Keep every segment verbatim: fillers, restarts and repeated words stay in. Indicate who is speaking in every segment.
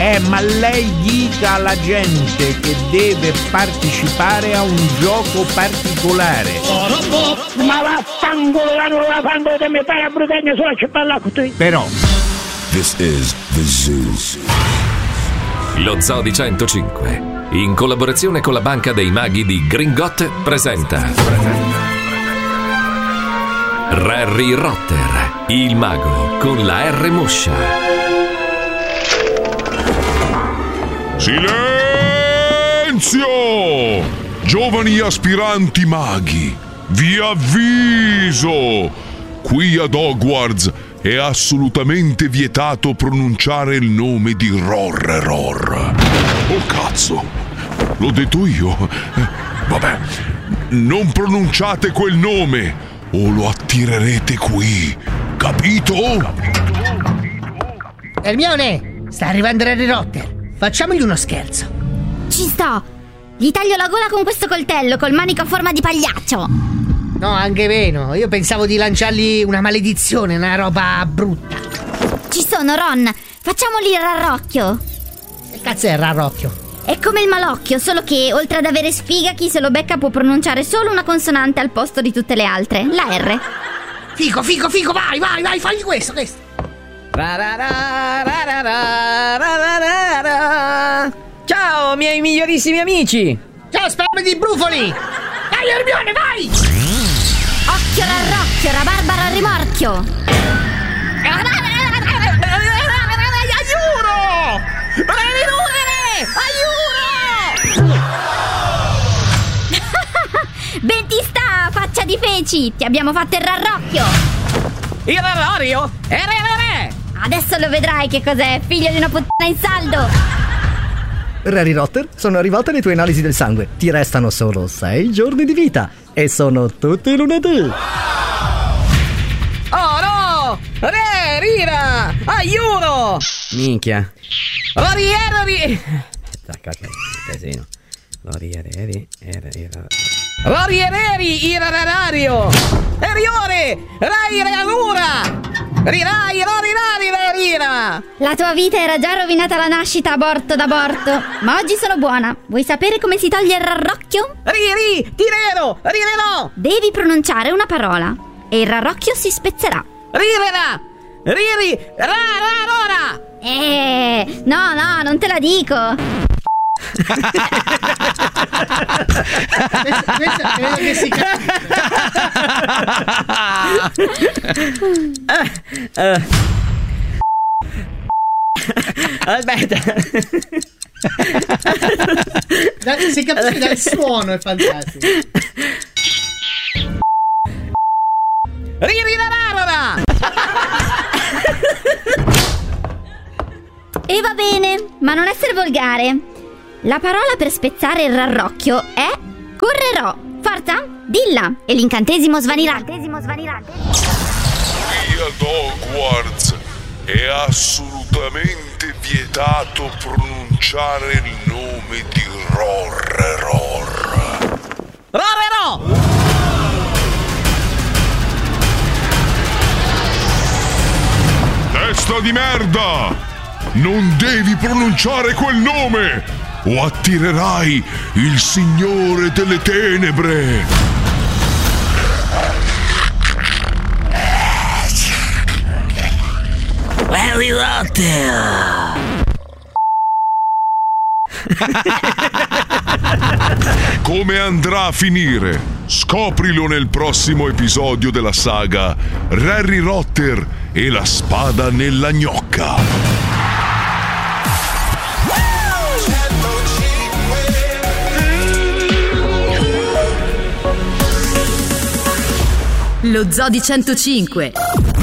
Speaker 1: Eh, ma lei dica alla gente che deve partecipare a un gioco particolare.
Speaker 2: Ma vaffanculo, la nuova fango di me fare a brutagna sulla cippalla con te.
Speaker 1: Però
Speaker 3: This is the Zoo.
Speaker 4: Lo Zoo di centocinque, in collaborazione con la Banca dei Maghi di Gringot, presenta Rarry Rotter, il mago con la R moscia.
Speaker 3: Silenzio! Giovani aspiranti maghi, vi avviso! Qui ad Hogwarts è assolutamente vietato pronunciare il nome di Rorreror. Oh cazzo, l'ho detto io. Vabbè, non pronunciate quel nome o lo attirerete qui, capito?
Speaker 5: Hermione, sta arrivando Harry Potter. Facciamogli uno scherzo.
Speaker 6: Ci sto. Gli taglio la gola con questo coltello col manico a forma di pagliaccio.
Speaker 5: No, anche meno. Io pensavo di lanciargli una maledizione, una roba brutta.
Speaker 6: Ci sono, Ron. Facciamogli il rarrocchio.
Speaker 5: Che cazzo è il rarrocchio?
Speaker 6: È come il malocchio, solo che oltre ad avere sfiga, chi se lo becca può pronunciare solo una consonante al posto di tutte le altre, la R.
Speaker 5: Fico, fico, fico, vai, vai, vai, fagli questo, questo.
Speaker 7: Ciao, miei migliorissimi amici.
Speaker 5: Ciao, sperme di brufoli. Dai, Hermione, vai!
Speaker 6: Occhio rarrocchio, rabarbara al rimorchio.
Speaker 7: Aiuto! Aiuto!
Speaker 6: Ben ti sta, faccia di feci. Ti abbiamo fatto il rarrocchio.
Speaker 7: Il rarrorio? È re, re, re.
Speaker 6: Adesso lo vedrai che cos'è, figlio di una puttana in saldo.
Speaker 8: Harry Potter, sono arrivate le tue analisi del sangue. Ti restano solo sei giorni di vita e sono tutti lunedì.
Speaker 7: Oh no! Re, rira! Aiuto! Minchia. Rorieri! Cacchio, casino. Rorieri, era, era. Rorieri, irarario! Eriore! Rai reagura! Rirai, rorirari, rira!
Speaker 6: La tua vita era già rovinata alla nascita, aborto d'aborto. Ma oggi sono buona. Vuoi sapere come si toglie il rarrocchio?
Speaker 7: Riri, tirero, rirerò!
Speaker 6: Devi pronunciare una parola e il rarrocchio si spezzerà.
Speaker 7: Rirerà! Riri, ra, ra, rora!
Speaker 6: Eh, no, no, non te la dico.
Speaker 5: Questa, questa credo che si
Speaker 7: uh, uh. Aspetta.
Speaker 5: Si capisce dal suono, è fantastico.
Speaker 7: Ririrarara!
Speaker 6: E va bene, ma non essere volgare. La parola per spezzare il rarrocchio è correrò. Forza, dilla. E l'incantesimo svanirà. L'incantesimo svanirà.
Speaker 3: Qui ad Hogwarts è assolutamente vietato pronunciare il nome di Rorreror.
Speaker 7: Rorrerò!
Speaker 3: Testa di merda! Non devi pronunciare quel nome o attirerai il Signore delle Tenebre.
Speaker 7: Harry Potter!
Speaker 3: Come andrà a finire? Scoprilo nel prossimo episodio della saga Harry Potter e la spada nella gnocca.
Speaker 9: Lo Zoo di centocinque.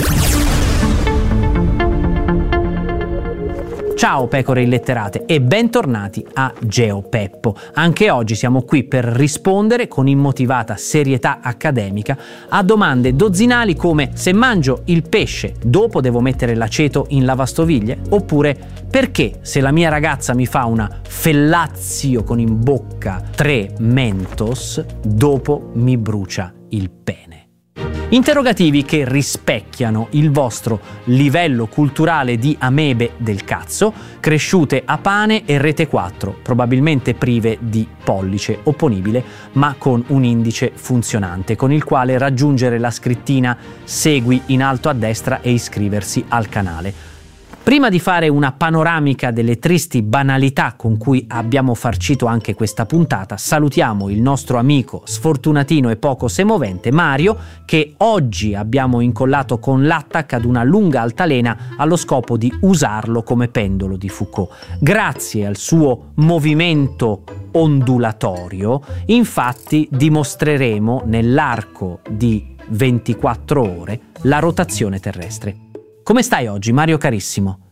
Speaker 10: Ciao pecore illetterate e bentornati a GeoPeppo. Anche oggi siamo qui per rispondere con immotivata serietà accademica a domande dozzinali come: se mangio il pesce dopo devo mettere l'aceto in lavastoviglie? Oppure perché se la mia ragazza mi fa una fellazio con in bocca tre Mentos dopo mi brucia il pene? Interrogativi che rispecchiano il vostro livello culturale di amebe del cazzo, cresciute a pane e rete quattro, probabilmente prive di pollice opponibile, ma con un indice funzionante, con il quale raggiungere la scrittina segui in alto a destra e iscriversi al canale. Prima di fare una panoramica delle tristi banalità con cui abbiamo farcito anche questa puntata, salutiamo il nostro amico sfortunatino e poco semovente Mario, che oggi abbiamo incollato con l'attack ad una lunga altalena allo scopo di usarlo come pendolo di Foucault. Grazie al suo movimento ondulatorio, infatti, dimostreremo nell'arco di ventiquattro ore la rotazione terrestre. Come stai oggi, Mario carissimo?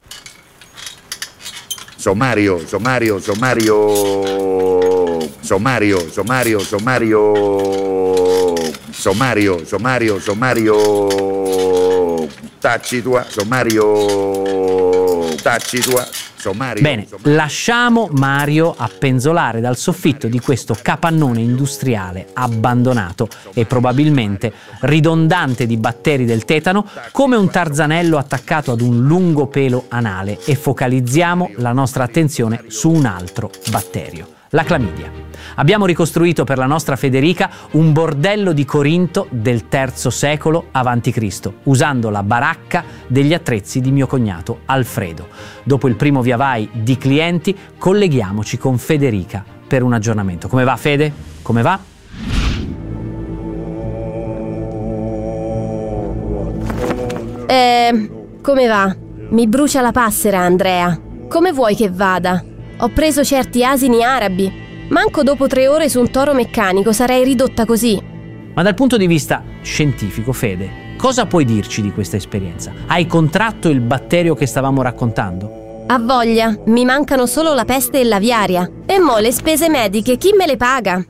Speaker 9: Sommario, sommario, sommario, sommario, sommario, sommario, sommario, sommario, sommario, tacci tua, sommario, tacci tua. Sommario,
Speaker 10: Bene,
Speaker 9: sommario.
Speaker 10: Lasciamo Mario appenzolare dal soffitto di questo capannone industriale abbandonato e probabilmente ridondante di batteri del tetano come un tarzanello attaccato ad un lungo pelo anale, e focalizziamo la nostra attenzione su un altro batterio, la clamidia. Abbiamo ricostruito per la nostra Federica un bordello di Corinto del terzo secolo avanti Cristo, usando la baracca degli attrezzi di mio cognato Alfredo. Dopo il primo via vai di clienti, colleghiamoci con Federica per un aggiornamento. Come va, Fede? Come va?
Speaker 11: Eh, come va? Mi brucia la passera, Andrea. Come vuoi che vada? Ho preso certi asini arabi. Manco dopo tre ore su un toro meccanico sarei ridotta così.
Speaker 10: Ma dal punto di vista scientifico, Fede, cosa puoi dirci di questa esperienza? Hai contratto il batterio che stavamo raccontando?
Speaker 11: Ha voglia, mi mancano solo la peste e l'aviaria. E mo' le spese mediche chi me le paga?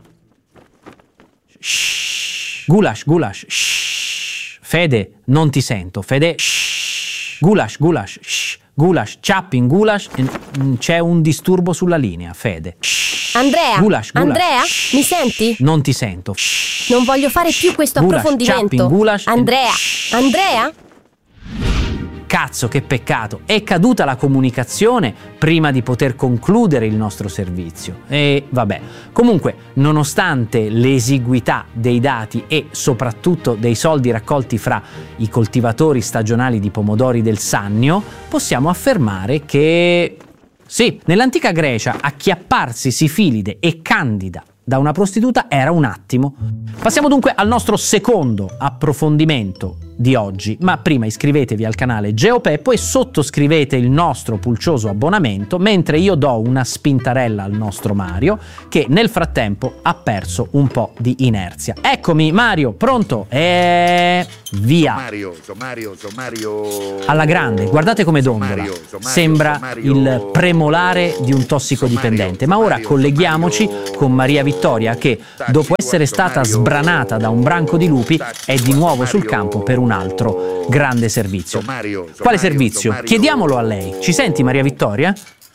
Speaker 10: Shh. Gulash, Gulash, shh. Fede, non ti sento. Fede, shh. Gulash, Gulash, shh. Gulash, Chapping, Gulash, c'è un disturbo sulla linea, Fede. Shh.
Speaker 11: Andrea,
Speaker 10: Gulash, Gulash,
Speaker 11: Andrea,
Speaker 10: shh.
Speaker 11: mi senti?
Speaker 10: Non ti sento. Shh.
Speaker 11: Non voglio fare più questo
Speaker 10: Gulash,
Speaker 11: approfondimento.
Speaker 10: Chapping, Gulash,
Speaker 11: Andrea,
Speaker 10: shh.
Speaker 11: Andrea?
Speaker 10: Cazzo, che peccato, è caduta la comunicazione prima di poter concludere il nostro servizio. E vabbè, comunque, nonostante l'esiguità dei dati e soprattutto dei soldi raccolti fra i coltivatori stagionali di pomodori del Sannio, possiamo affermare che sì, nell'antica Grecia acchiapparsi Sifilide e Candida da una prostituta era un attimo. Passiamo dunque al nostro secondo approfondimento di oggi, ma prima iscrivetevi al canale GeoPeppo e sottoscrivete il nostro pulcioso abbonamento, mentre io do una spintarella al nostro Mario, che nel frattempo ha perso un po' di inerzia. Eccomi, Mario, pronto? E via!
Speaker 9: Sommario, sommario, sommario.
Speaker 10: Alla grande, guardate come dondola.
Speaker 9: Sommario, sommario,
Speaker 10: Sembra
Speaker 9: sommario.
Speaker 10: il premolare di un tossicodipendente. Ma ora colleghiamoci con Maria Vittoria, che dopo essere stata sbranata da un branco di lupi è di nuovo sul campo per un altro grande servizio. Quale servizio? Chiediamolo a lei. Ci senti, Maria Vittoria?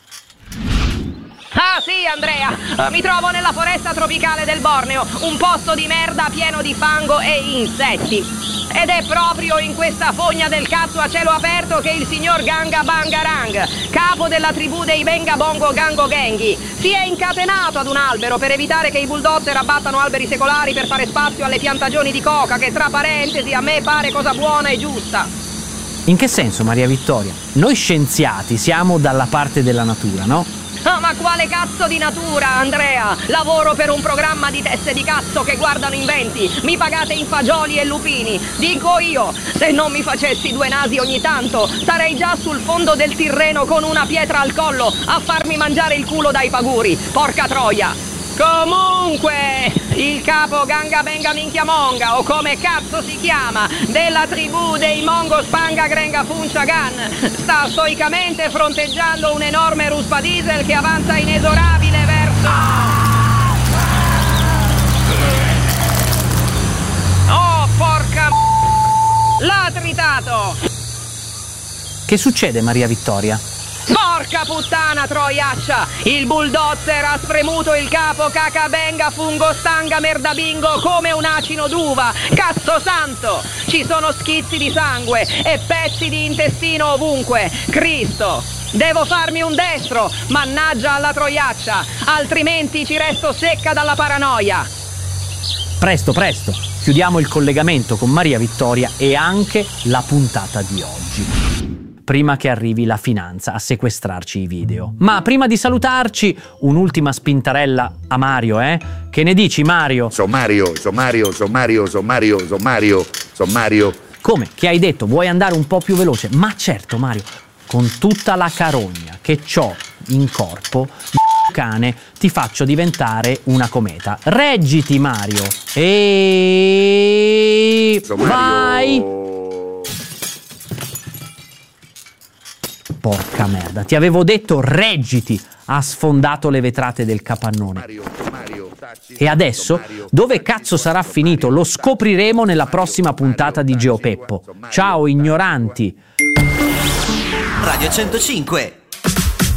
Speaker 12: Ah sì, Andrea, mi trovo nella foresta tropicale del Borneo, un posto di merda pieno di fango e insetti. Ed è proprio in questa fogna del cazzo a cielo aperto che il signor Ganga Bangarang, capo della tribù dei Benga Bongo Gango Genghi, si è incatenato ad un albero per evitare che i bulldozer abbattano alberi secolari per fare spazio alle piantagioni di coca, che tra parentesi a me pare cosa buona e giusta.
Speaker 10: In che senso, Maria Vittoria? Noi scienziati siamo dalla parte della natura, no?
Speaker 12: Ah, ma quale cazzo di natura, Andrea? Lavoro per un programma di teste di cazzo che guardano inventi. Mi pagate in fagioli e lupini. Dico io, se non mi facessi due nasi ogni tanto, sarei già sul fondo del Tirreno con una pietra al collo a farmi mangiare il culo dai paguri. Porca troia! Comunque, il capo Ganga Benga Minchia Monga, o come cazzo si chiama, della tribù dei Mongo Spanga Grenga Funcia Gan, sta stoicamente fronteggiando un enorme ruspa diesel che avanza inesorabile verso... Oh, porca... L'ha tritato!
Speaker 10: Che succede, Maria Vittoria?
Speaker 12: Porca puttana troiaccia! Il bulldozer ha spremuto il capo cacabenga fungostanga merdabingo come un acino d'uva! Cazzo santo! Ci sono schizzi di sangue e pezzi di intestino ovunque! Cristo! Devo farmi un destro, mannaggia alla troiaccia, altrimenti ci resto secca dalla paranoia.
Speaker 10: Presto, presto, chiudiamo il collegamento con Maria Vittoria e anche la puntata di oggi, prima che arrivi la finanza a sequestrarci i video. Ma prima di salutarci, un'ultima spintarella a Mario, eh? Che ne dici, Mario?
Speaker 9: Sommario, sommario, sommario, sommario, sommario, sommario.
Speaker 10: Come? Che hai detto? Vuoi andare un po' più veloce? Ma certo, Mario, con tutta la carogna che c'ho in corpo, cane, ti faccio diventare una cometa. Reggiti, Mario. E vai. Porca merda, ti avevo detto reggiti. Ha sfondato le vetrate del capannone. E adesso, dove cazzo sarà finito? Lo scopriremo nella prossima puntata di GeoPeppo. Ciao ignoranti.
Speaker 13: Radio centocinque